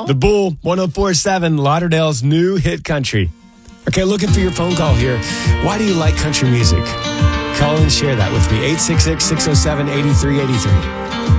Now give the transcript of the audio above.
The Bull, 104.7, Lauderdale's new hit country. Okay, looking for your phone call here. Why do you like country music? Call and share that with me. 866-607-8383.